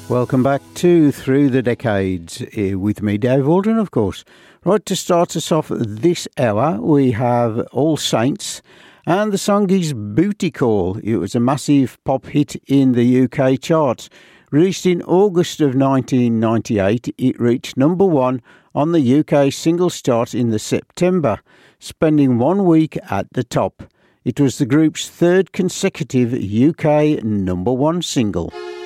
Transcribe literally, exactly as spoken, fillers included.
Welcome back to Through the Decades uh, with me, Dave Aldrin, of course. Right, to start us off this hour, we have All Saints, and the song is Booty Call. It was a massive pop hit in the U K charts. Released in August of nineteen ninety-eight, it reached number one on the U K singles chart in the September, spending one week at the top. It was the group's third consecutive U K number one single.